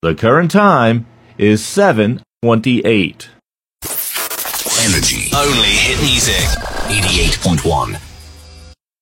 The current time is 7:28. Energy. Only hit music. 88.1